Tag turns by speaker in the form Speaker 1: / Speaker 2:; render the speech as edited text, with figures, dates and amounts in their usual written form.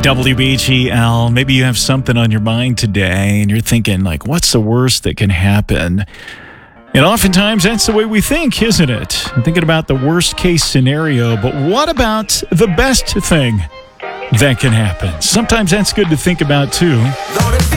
Speaker 1: WBGL. Maybe you have something on your mind today and you're thinking, like, what's the worst that can happen? And oftentimes that's the way we think, isn't it? I'm thinking about the worst case scenario, but what about the best thing that can happen? Sometimes that's good to think about too.